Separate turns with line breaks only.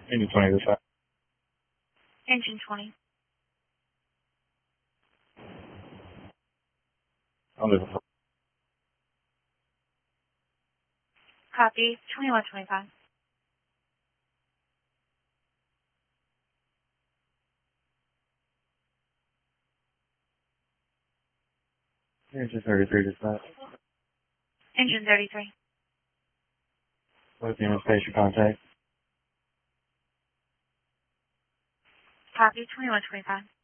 Engine 20 this side.
Engine 20.
I'll leave it for.
Copy. 2125.
Engine 33 this side.
Engine 33.
Lithium station contact.
Copy. 2125.